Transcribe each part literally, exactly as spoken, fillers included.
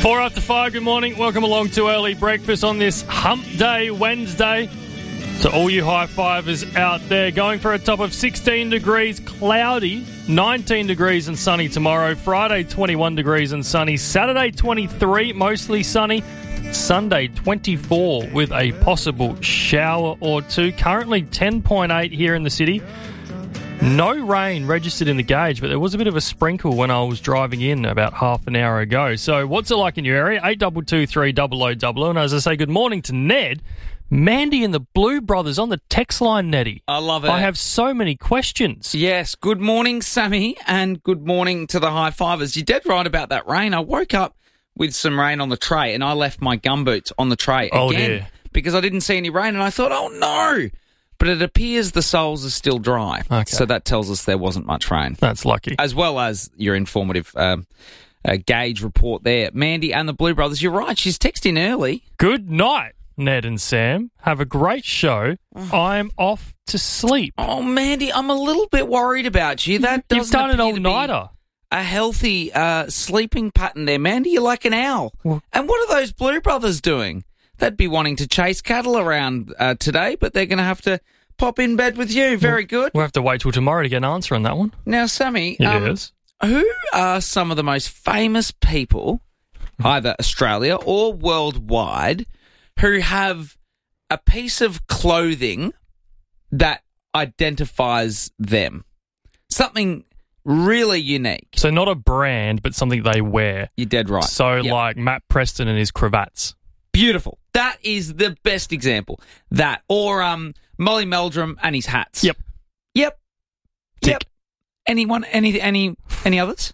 Four after five, good morning. Welcome along to Early Breakfast on this Hump Day Wednesday. To all you high fivers out there, going for a top of sixteen degrees, cloudy, nineteen degrees and sunny tomorrow. Friday, twenty-one degrees and sunny. Saturday, twenty-three, mostly sunny. Sunday, twenty-four with a possible shower or two. Currently ten point eight here in the city. No rain registered in the gauge, but there was a bit of a sprinkle when I was driving in about half an hour ago. So what's it like in your area? eight two two three double oh double oh. And as I say, good morning to Ned. Mandy and the Blue Brothers on the text line, Neddy. I love it. I have so many questions. Yes. Good morning, Sammy, and good morning to the high fivers. You're dead right about that rain. I woke up with some rain on the tray and I left my gumboots on the tray Oh, again dear. because I didn't see any rain and I thought, oh, no. But it appears the soles are still dry. Okay. So that tells us there wasn't much rain. That's lucky. As well as your informative um, uh, gauge report there. Mandy and the Blue Brothers, you're right. She's texting early. Good night, Ned and Sam. Have a great show. I'm off to sleep. Oh, Mandy, I'm a little bit worried about you. That You've doesn't done an appear to be all-nighter. a healthy uh, sleeping pattern there, Mandy. You're like an owl. Well- And what are those Blue Brothers doing? They'd be wanting to chase cattle around uh, today, but they're going to have to pop in bed with you. Very good. We'll have to wait till tomorrow to get an answer on that one. Now, Sammy, um, Yes. who are some of the most famous people, either Australia or worldwide, who have a piece of clothing that identifies them? Something really unique. So not a brand, but something they wear. You're dead right. So Yep. like Matt Preston and his cravats. Beautiful. That is the best example. That or um Molly Meldrum and his hats. Yep. Yep. Tick. Yep. Anyone? Any? Any? Any others?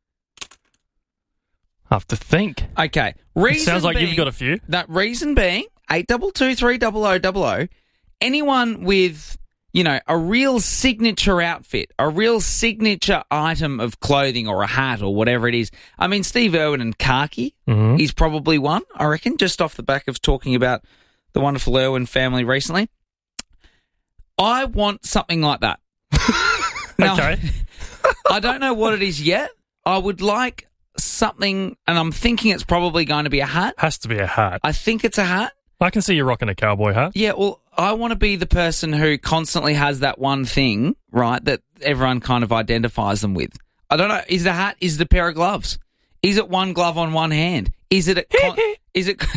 I have to think. Okay. It Reason sounds like being, you've got a few. That reason being eight double two three double o double o. Anyone with you know a real signature outfit, a real signature item of clothing or a hat or whatever it is. I mean, Steve Irwin and khaki. Mhm. He's probably one, I reckon, just off the back of talking about the wonderful Irwin family recently. I want something like that. Now, Okay. I don't know what it is yet. I would like something, and I'm thinking it's probably going to be a hat. Has to be a hat. I think it's a hat. I can see you rocking a cowboy hat. Yeah, well, I want to be the person who constantly has that one thing, right, that everyone kind of identifies them with. I don't know. Is it a hat? Is it a pair of gloves? Is it one glove on one hand? Is it a... Con- is it...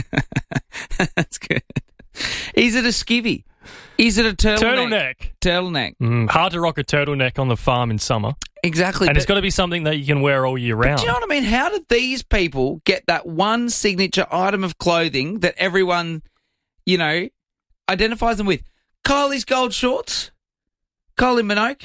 That's good. Is it a skivvy? Is it a turtleneck? Turtleneck. Turtleneck. Mm, hard to rock a turtleneck on the farm in summer. Exactly. And but- it's got to be something that you can wear all year round. Do you know what I mean? How did these people get that one signature item of clothing that everyone, you know, identifies them with? Kylie's gold shorts? Kylie Minogue?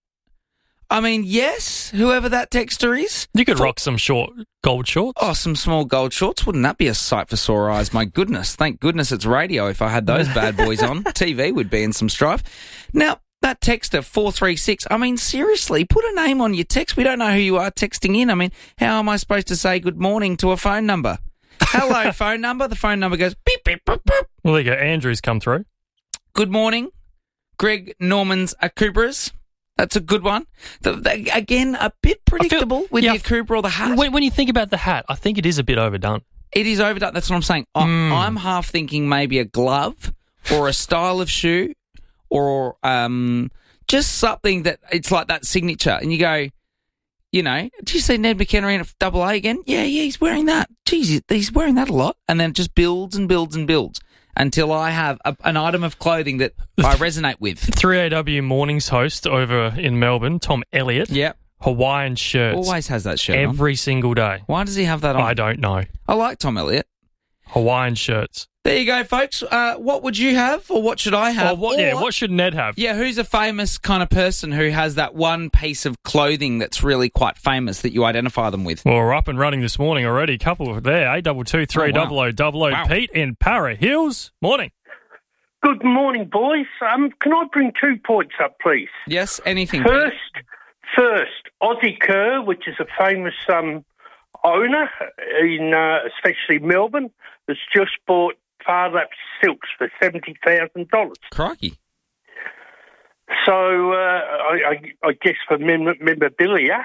I mean, yes, whoever that texter is. You could rock some short gold shorts. Oh, some small gold shorts. Wouldn't that be a sight for sore eyes? My goodness. Thank goodness it's radio. If I had those bad boys on, T V would be in some strife. Now, that texter, four three six, I mean, seriously, put a name on your text. We don't know who you are texting in. I mean, how am I supposed to say good morning to a phone number? Hello, phone number. The phone number goes beep, beep, beep, beep. Well, there you go. Andrew's come through. Good morning. Greg Norman's Akubras. That's a good one. The, the, again, a bit predictable with yeah, the Akubra or the hat. When, when you think about the hat, I think it is a bit overdone. It is overdone. That's what I'm saying. I, Mm. I'm half thinking maybe a glove or a style of shoe or um, just something that it's like that signature. And you go, you know, did you see Ned McHenry in a double A again? Yeah, yeah, he's wearing that. Jeez, he's wearing that a lot. And then it just builds and builds and builds until I have a, an item of clothing that I resonate with. three A W Mornings host over in Melbourne, Tom Elliott. Yep. Hawaiian shirts. Always has that shirt on. every single day. Why does he have that on? I don't know. I like Tom Elliott. Hawaiian shirts. There you go, folks. Uh, what would you have, or what should I Oh, have? what, yeah, Or- what should Ned have? Yeah, who's a famous kind of person who has that one piece of clothing that's really quite famous that you identify them with? Well, we're up and running this morning already. Couple there, eight double two three Oh, wow. double o double o. Wow. Pete in Para Hills. Morning. Good morning, boys. Um, can I bring two points up, please? Yes, anything. First, first, Aussie Kerr, which is a famous um, owner in uh, especially Melbourne, that's just bought Farlap silks for seventy thousand dollars. Crikey. So uh, I, I, I guess for mem- memorabilia,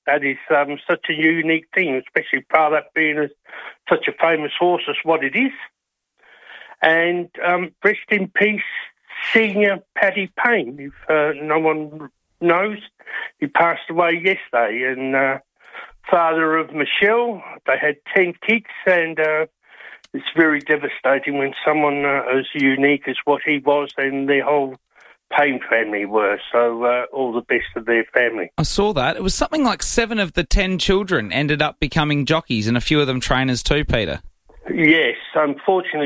that is um, such a unique thing, especially part of that being a, such a famous horse as what it is. And um, rest in peace, Senior Paddy Payne. If uh, no one knows, he passed away yesterday. And uh, father of Michelle, they had ten kids, and uh, it's very devastating when someone uh, as unique as what he was and their whole Payne family were. So uh, all the best of their family. I saw that. It was something like seven of the ten children ended up becoming jockeys, and a few of them trainers too, Peter. Yes, unfortunately.